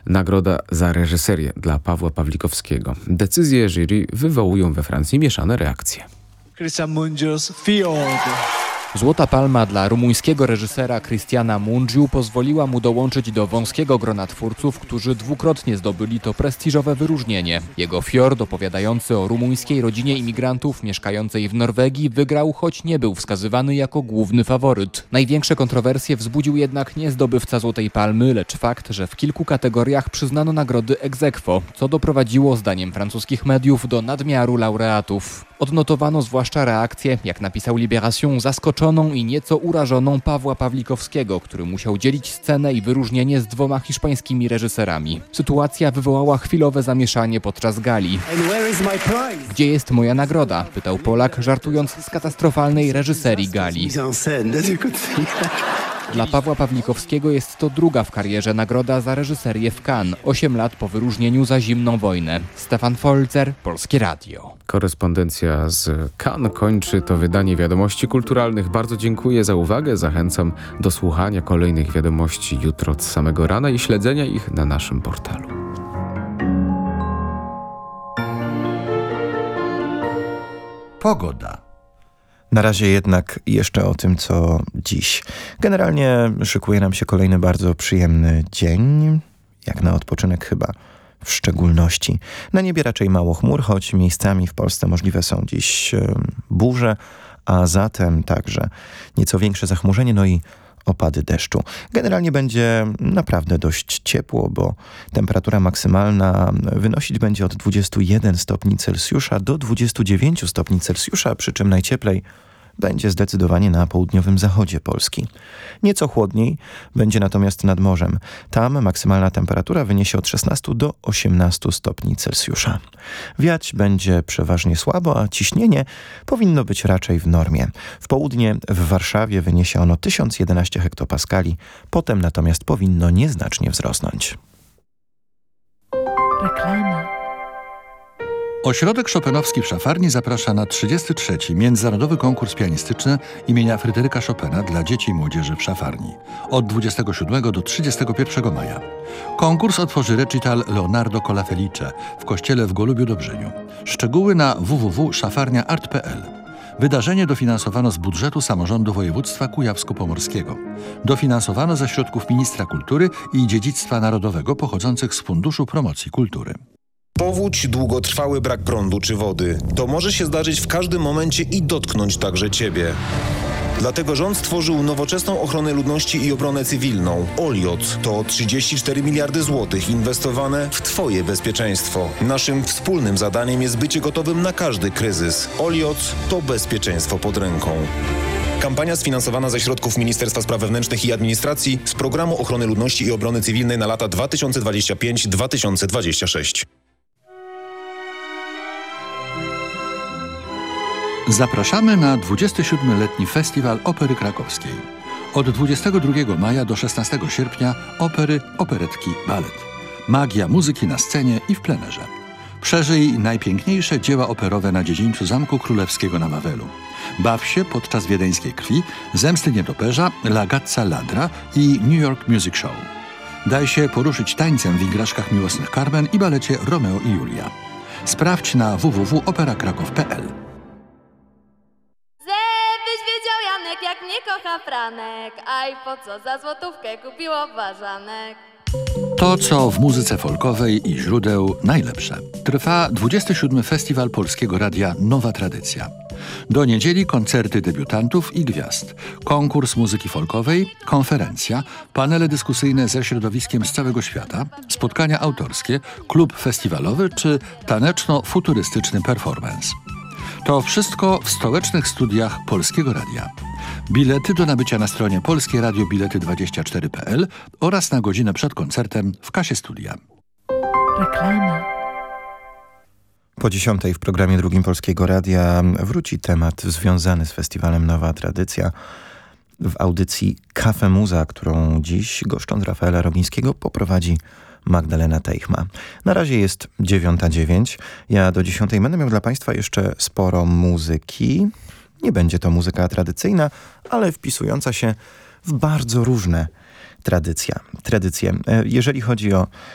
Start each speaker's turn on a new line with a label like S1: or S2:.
S1: Nagroda za reżyserię dla Pawła Pawlikowskiego. Decyzje jury wywołują we Francji mieszane reakcje.
S2: Cristian Mungios, Fiord.
S3: Złota Palma dla rumuńskiego reżysera Cristiana Mungiu pozwoliła mu dołączyć do wąskiego grona twórców, którzy dwukrotnie zdobyli to prestiżowe wyróżnienie. Jego Fiord, opowiadający o rumuńskiej rodzinie imigrantów mieszkającej w Norwegii, wygrał, choć nie był wskazywany jako główny faworyt. Największe kontrowersje wzbudził jednak nie zdobywca Złotej Palmy, lecz fakt, że w kilku kategoriach przyznano nagrody ex aequo, co doprowadziło, zdaniem francuskich mediów, do nadmiaru laureatów. Odnotowano zwłaszcza reakcję, jak napisał Libération, zaskoczoną i nieco urażoną Pawła Pawlikowskiego, który musiał dzielić scenę i wyróżnienie z dwoma hiszpańskimi reżyserami. Sytuacja wywołała chwilowe zamieszanie podczas gali. Gdzie jest moja nagroda? Pytał Polak, żartując z katastrofalnej reżyserii gali. Dla Pawła Pawlikowskiego jest to druga w karierze nagroda za reżyserię w Cannes, 8 lat po wyróżnieniu za Zimną wojnę. Stefan Folzer, Polskie Radio.
S1: Korespondencja z Cannes kończy to wydanie Wiadomości Kulturalnych. Bardzo dziękuję za uwagę. Zachęcam do słuchania kolejnych wiadomości jutro od samego rana i śledzenia ich na naszym portalu.
S4: Pogoda.
S5: Na razie jednak jeszcze o tym, co dziś. Generalnie szykuje nam się kolejny bardzo przyjemny dzień, jak na odpoczynek chyba w szczególności. Na niebie raczej mało chmur, choć miejscami w Polsce możliwe są dziś burze, a zatem także nieco większe zachmurzenie, no i opady deszczu. Generalnie będzie naprawdę dość ciepło, bo temperatura maksymalna wynosić będzie od 21 stopni Celsjusza do 29 stopni Celsjusza, przy czym najcieplej będzie zdecydowanie na południowym zachodzie Polski. Nieco chłodniej będzie natomiast nad morzem. Tam maksymalna temperatura wyniesie od 16 do 18 stopni Celsjusza. Wiać będzie przeważnie słabo, a ciśnienie powinno być raczej w normie. W południe w Warszawie wyniesie ono 1011 hektopaskali, potem natomiast powinno nieznacznie wzrosnąć.
S6: Reklama.
S4: Ośrodek Chopinowski w Szafarni zaprasza na 33. Międzynarodowy konkurs pianistyczny imienia Fryderyka Chopina dla dzieci i młodzieży w Szafarni od 27 do 31 maja. Konkurs otworzy recital Leonardo Colafelice w kościele w Golubiu-Dobrzyniu. Szczegóły na www.szafarniaart.pl. Wydarzenie dofinansowano z budżetu samorządu województwa kujawsko-pomorskiego. Dofinansowano ze środków ministra kultury i dziedzictwa narodowego pochodzących z Funduszu Promocji Kultury.
S7: Powódź, długotrwały brak prądu czy wody. To może się zdarzyć w każdym momencie i dotknąć także Ciebie. Dlatego rząd stworzył nowoczesną ochronę ludności i obronę cywilną. OLIOC to 34 miliardy złotych inwestowane w Twoje bezpieczeństwo. Naszym wspólnym zadaniem jest bycie gotowym na każdy kryzys. OLIOC to bezpieczeństwo pod ręką. Kampania sfinansowana ze środków Ministerstwa Spraw Wewnętrznych i Administracji z Programu Ochrony Ludności i Obrony Cywilnej na lata 2025-2026.
S4: Zapraszamy na 27-letni Festiwal Opery Krakowskiej. Od 22 maja do 16 sierpnia opery, operetki, balet. Magia muzyki na scenie i w plenerze. Przeżyj najpiękniejsze dzieła operowe na dziedzińcu Zamku Królewskiego na Wawelu. Baw się podczas Wiedeńskiej Krwi, Zemsty Nietoperza, La Gazza Ladra i New York Music Show. Daj się poruszyć tańcem w igraszkach miłosnych Carmen i balecie Romeo i Julia. Sprawdź na www.operakrakow.pl.
S6: Żebyś wiedział, Janek, jak mnie kocha Franek, a i po co za złotówkę kupiło ważanek.
S4: To, co w muzyce folkowej i źródeł najlepsze. Trwa 27. Festiwal Polskiego Radia Nowa Tradycja. Do niedzieli koncerty debiutantów i gwiazd, konkurs muzyki folkowej, konferencja, panele dyskusyjne ze środowiskiem z całego świata, spotkania autorskie, klub festiwalowy czy taneczno-futurystyczny performance. To wszystko w stołecznych studiach Polskiego Radia. Bilety do nabycia na stronie polskieradiobilety24.pl oraz na godzinę przed koncertem w kasie studia.
S6: Reklama.
S5: Po 10 w programie drugim Polskiego Radia wróci temat związany z festiwalem Nowa Tradycja w audycji Cafe Muza, którą dziś, goszcząc Rafaela Rogińskiego, poprowadzi Magdalena Teichma. Na razie jest 9:09. Ja do 10 będę miał dla Państwa jeszcze sporo muzyki. Nie będzie to muzyka tradycyjna, ale wpisująca się w bardzo różne tradycje. Jeżeli chodzi o